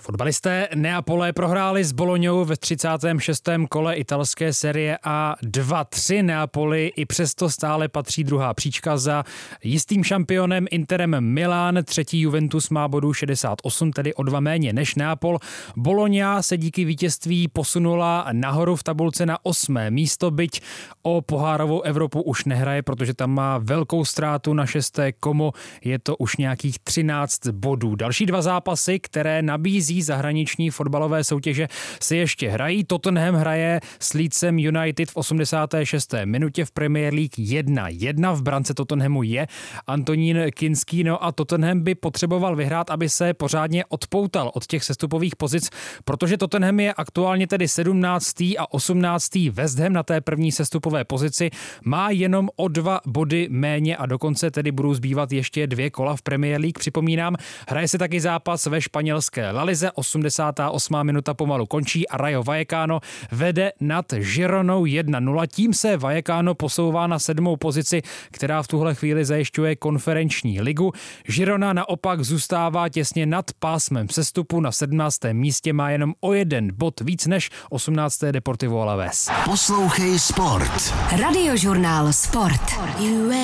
Fotbalisté Neapole prohráli s Bolognou ve 36. kole italské série A 2-3. Neapoli i přesto stále patří druhá příčka za jistým šampionem Interem Milán. Třetí Juventus má bodů 68, tedy o 2 méně než Neapol. Bologna se díky vítězství posunula nahoru v tabulce na 8. místo, byť o pohárovou Evropu už nehraje, protože tam má velkou ztrátu na 6. komo. Je to už nějakých 13 bodů. Další 2 zápasy, které nabízí zahraniční fotbalové soutěže, se ještě hrají. Tottenham hraje s Leedsem United v 86. minutě v Premier League 1-1. V brance Tottenhamu je Antonín Kinský, no a Tottenham by potřeboval vyhrát, aby se pořádně odpoutal od těch sestupových pozic, protože Tottenham je aktuálně tedy 17. a 18. West Ham na té první sestupové pozici, má jenom o 2 body méně a dokonce tedy budou zbývat ještě 2 kola v Premier League. Připomínám, hraje se taky zápas ve španělské La Lize, 88. minuta pomalu končí a Rayo Vallecano vede nad Gironou 1-0. Tím se Vallecano posouvá na 7. pozici, která v tuhle chvíli zajišťuje konferenční ligu. Girona naopak zůstává těsně nad pásmem sestupu, na 17. místě má jenom o 1 bod víc než 18. Deportivo Alavés. Poslouchej Sport. Radiožurnál Sport.